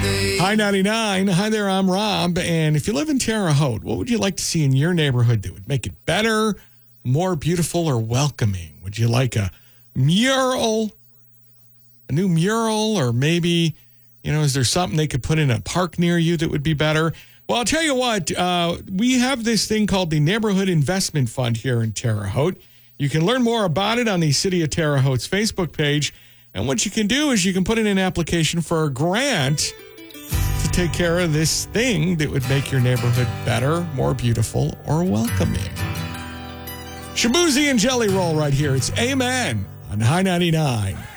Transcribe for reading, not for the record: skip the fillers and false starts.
Hi 99. Hi there, I'm Rob. And if you live in Terre Haute, what would you like to see in your neighborhood that would make it better, more beautiful, or welcoming? Would you like a mural, a new mural, or maybe, is there something they could put in a park near you that would be better? Well, I'll tell you what, we have this thing called the Neighborhood Investment Fund here in Terre Haute. You can learn more about it on the City of Terre Haute's Facebook page. And what you can do is you can put in an application for a grant to take care of this thing that would make your neighborhood better, more beautiful, or welcoming. Shabuzi and Jelly Roll right here. It's Amen on High 99.